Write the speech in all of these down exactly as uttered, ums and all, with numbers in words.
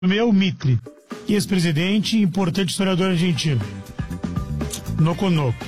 Meu Mittli, ex-presidente e importante historiador argentino. Noconoco.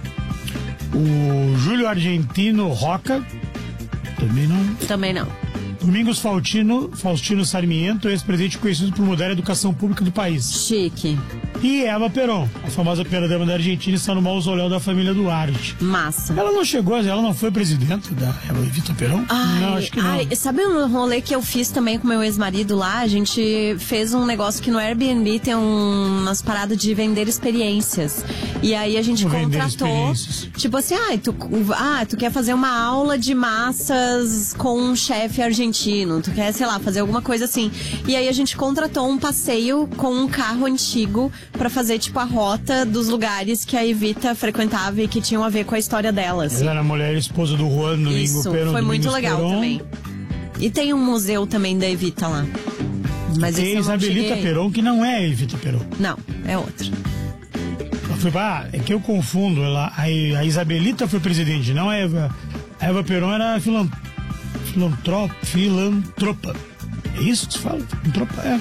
O Júlio Argentino Roca, também não. Também não. Domingos Faustino, Faustino Sarmiento, ex-presidente conhecido por mudar a educação pública do país. Chique. E Eva Perón, a famosa primeira-dama da Argentina, está no mausoléu da família Duarte. Massa. Ela não chegou, ela não foi presidenta da Evita Perón? Ai, não, acho que não. Ai, sabe um rolê que eu fiz também com meu ex-marido lá? A gente fez um negócio que no Airbnb tem um, umas paradas de vender experiências. E aí a gente Como contratou, tipo assim, ah tu, ah, tu quer fazer uma aula de massas com um chefe argentino, tu quer, sei lá, fazer alguma coisa assim. E aí a gente contratou um passeio com um carro antigo pra fazer, tipo, a rota dos lugares que a Evita frequentava e que tinham a ver com a história dela, assim. Ela era a mulher e esposa do Juan Domingo Isso, Perón. foi muito Domingos legal Perón. também. E tem um museu também da Evita lá. Mas Tem esse eu não Isabelita cheguei. Perón, que não é a Evita Perón. Não, é outra. Ela foi pra, é que eu confundo. Ela, a, a Isabelita foi presidente, não a Eva. A Eva Perón era filan, filantropa, filantropa. É isso que se fala? Filantropa, é.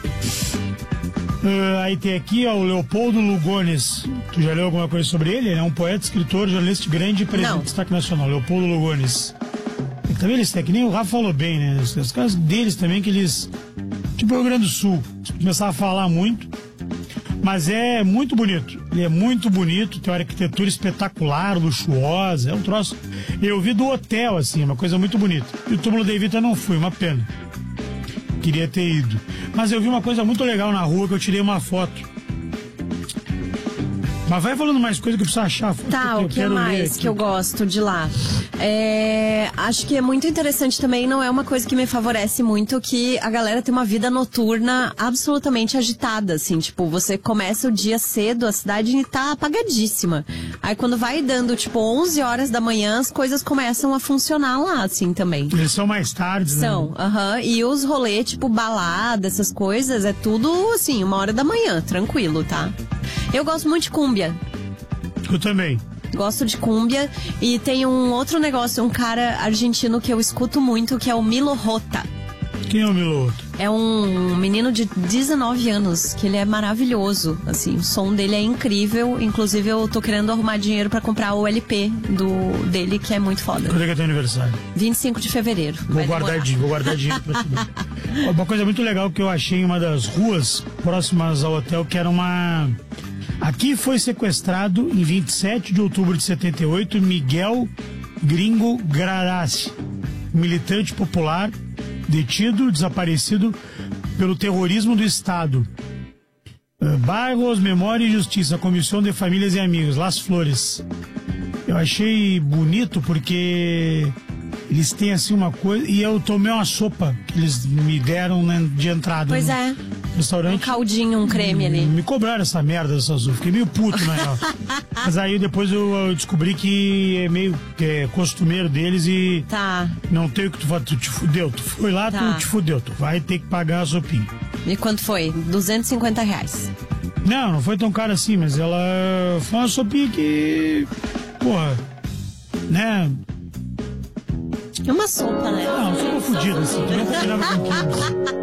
Uh, aí tem aqui, ó, o Leopoldo Lugones. Tu já leu alguma coisa sobre ele? Ele é um poeta, escritor, jornalista grande e presidente do destaque nacional. Leopoldo Lugones. E também eles têm, que nem o Rafa falou bem, né? Os, os casos deles também, que eles... Tipo o Rio Grande do Sul. Começaram a falar muito. Mas é muito bonito. Ele é muito bonito, tem uma arquitetura espetacular, luxuosa. É um troço... Eu vi do hotel, assim, uma coisa muito bonita. E o túmulo da Evita não fui, uma pena. Queria ter ido. Mas eu vi uma coisa muito legal na rua, que eu tirei uma foto. Mas vai falando mais coisa que eu preciso achar. Tá, o que mais que eu gosto de lá? É, acho que é muito interessante também, não é uma coisa que me favorece muito, que a galera tem uma vida noturna absolutamente agitada, assim, tipo, você começa o dia cedo, a cidade tá apagadíssima. Aí quando vai dando, tipo, onze horas da manhã, as coisas começam a funcionar lá, assim, também. Eles são mais tarde, né? São, aham, e os rolês, tipo, balada, essas coisas, é tudo, assim, uma hora da manhã, tranquilo, tá? Eu gosto muito de cúmbia. Eu também. Gosto de cúmbia. E tem um outro negócio, um cara argentino que eu escuto muito, que é o Milo Rota. Quem é o Milo Rota? É um menino de dezenove anos, que ele é maravilhoso, assim, o som dele é incrível. Inclusive eu tô querendo arrumar dinheiro pra comprar o L P do, dele, que é muito foda. Quando é que é teu aniversário? vinte e cinco de fevereiro. Vou guardar, dinheiro, vou guardar dinheiro pra te dar. Uma coisa muito legal que eu achei em uma das ruas próximas ao hotel, que era uma... Aqui foi sequestrado em vinte e sete de outubro de setenta e oito Miguel Gringo Gradassi, militante popular, detido, desaparecido pelo terrorismo do Estado. Uh, Bairros, Memória e Justiça, Comissão de Famílias e Amigos, Las Flores. Eu achei bonito porque eles têm assim uma coisa... E eu tomei uma sopa que eles me deram, né, de entrada. Pois no é. Restaurante. Um caldinho, um creme ali. Me cobraram essa merda dessa azul. Fiquei meio puto, na real. Mas aí depois eu, eu descobri que é meio que é costumeiro deles e... Tá. Não tem o que tu faz. Tu te fudeu. Tu foi lá, Tá. tu te fudeu. Tu vai ter que pagar a sopinha. E quanto foi? duzentos e cinquenta reais. Não, não foi tão caro assim, mas ela foi uma sopinha que... Porra. Né? É uma sopa, né? Não, sopa fudida assim. Também combinava com quilos.